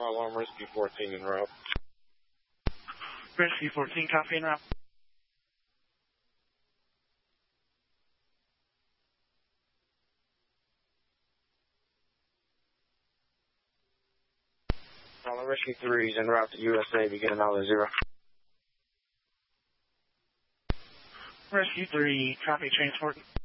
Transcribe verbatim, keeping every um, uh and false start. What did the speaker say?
Alarm Rescue fourteen en route. Rescue fourteen, copy en route. Alarm Rescue three is en route to U S A, beginning dollar zero. Rescue three, copy transport.